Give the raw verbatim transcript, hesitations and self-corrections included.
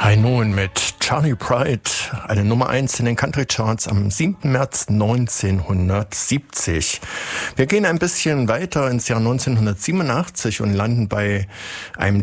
High Noon mit Charlie Pride, eine Nummer eins in den Country Charts am siebten März neunzehnhundertsiebzig. Wir gehen ein bisschen weiter ins Jahr neunzehnhundertsiebenundachtzig und landen bei einem